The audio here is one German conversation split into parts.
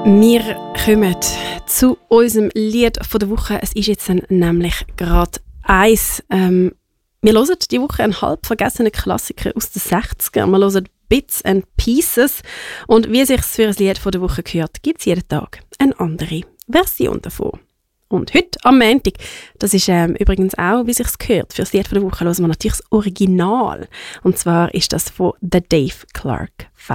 Wir kommen zu unserem Lied von der Woche. Es ist jetzt nämlich gerade eins. Wir hören diese Woche einen halb vergessenen Klassiker aus den 60ern. Wir hören Bits and Pieces. Und wie es sich für ein Lied von der Woche gehört, gibt es jeden Tag eine andere Version davon. Und heute am Montag, das ist übrigens auch, wie es sich gehört, für das Lied von der Woche hören wir natürlich das Original. Und zwar ist das von The Dave Clark 5.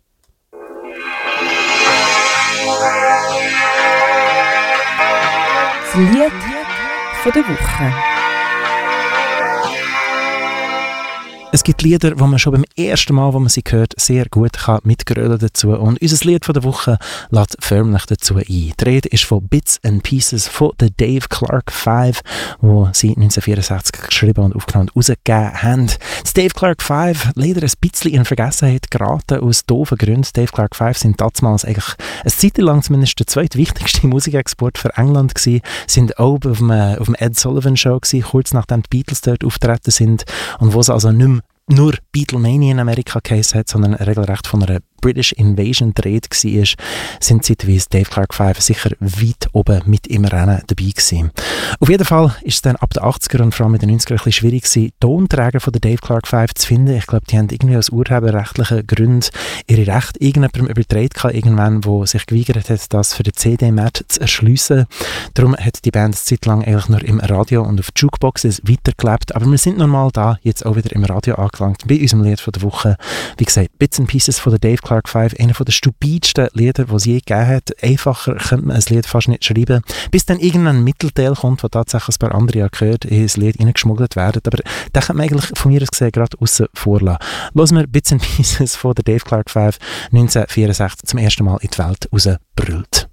Das Lied von der Woche. Es gibt Lieder, die man schon beim ersten Mal, wo man sie hört, sehr gut mitgrölen dazu. Und unser Lied von der Woche lädt förmlich dazu ein. Die Rede ist von Bits and Pieces von The Dave Clark 5, wo sie 1964 geschrieben und aufgenommen und rausgegeben haben. Das Dave Clark 5 leider ein bisschen in Vergessenheit geraten, aus doofen Gründen. Dave Clark 5 sind damals eigentlich eine Zeit lang zumindest der zweitwichtigste Musikexport für England gewesen. Sind auch auf dem Ed Sullivan Show gewesen, kurz nachdem die Beatles dort auftreten sind und wo sie also nicht mehr nur Beatlemania in Amerika geheißen hat, sondern regelrecht von einer British Invasion dreht war, sind zeitweise Dave Clark 5 sicher weit oben mit im Rennen dabei gewesen. Auf jeden Fall ist es dann ab den 80er und vor allem in den 90er ein bisschen schwierig gewesen, Tonträger von der Dave Clark 5 zu finden. Ich glaube, die haben irgendwie aus urheberrechtlichen Gründen ihre Rechte irgendjemandem übertragen, irgendwann, wo sich geweigert hat, das für den CD-Markt zu erschliessen. Darum hat die Band eine Zeit lang eigentlich nur im Radio und auf Jukeboxes weitergelebt. Aber wir sind nun mal da, jetzt auch wieder im Radio angelangt, bei unserem Lied von der Woche. Wie gesagt, Bits and Pieces von der Dave Clark 5, einer der stupidsten Lieder, die es je gegeben hat. Einfacher könnte man ein Lied fast nicht schreiben. Bis dann irgendein Mittelteil kommt, wo tatsächlich ein paar andere gehört, in das Lied reingeschmuggelt werden. Aber den kann man eigentlich von mir aus gesehen gerade aussen vorlassen. Hören wir Bits and Pieces von der Dave Clark 5, 1964 zum ersten Mal in die Welt rausbrüllt.